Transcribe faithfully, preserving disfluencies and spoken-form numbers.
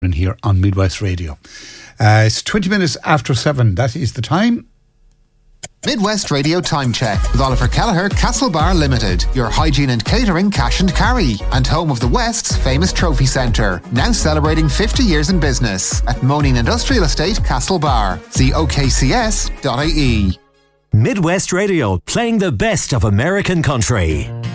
in here on Midwest Radio. Uh, it's twenty minutes after seven. That is the time. Midwest Radio Time Check with Oliver Kelleher, Castlebar Limited, your hygiene and catering cash and carry, and home of the West's famous trophy centre, now celebrating fifty years in business at Moaning Industrial Estate, Castlebar. See o k c s dot i e. Midwest Radio, playing the best of American country.